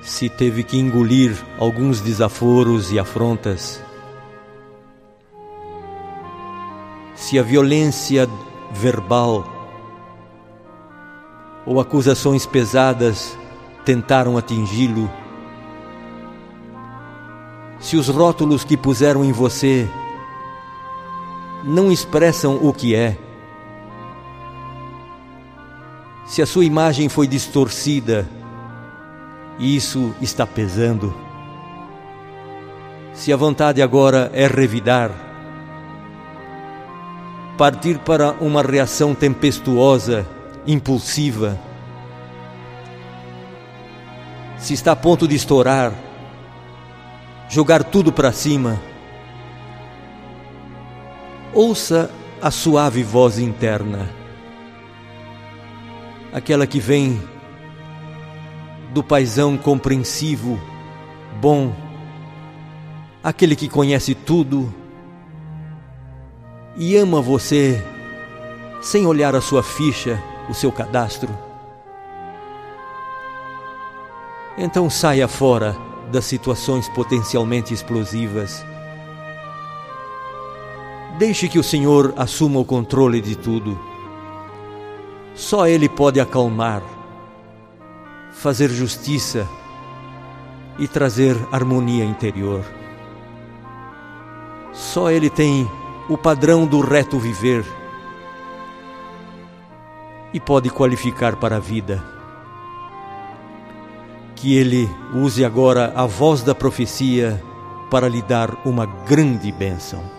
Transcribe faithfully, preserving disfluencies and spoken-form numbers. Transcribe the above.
se teve que engolir alguns desaforos e afrontas, se a violência verbal ou acusações pesadas tentaram atingi-lo, se os rótulos que puseram em você não expressam o que é, se a sua imagem foi distorcida e isso está pesando, se a vontade agora é revidar, partir para uma reação tempestuosa, impulsiva, se está a ponto de estourar, jogar tudo para cima, ouça a suave voz interna, aquela que vem do paizão compreensivo, bom, aquele que conhece tudo e ama você sem olhar a sua ficha, o seu cadastro. Então saia fora das situações potencialmente explosivas. Deixe que o Senhor assuma o controle de tudo. Só Ele pode acalmar, fazer justiça e trazer harmonia interior. Só Ele tem o padrão do reto viver e pode qualificar para a vida. Que Ele use agora a voz da profecia para lhe dar uma grande bênção.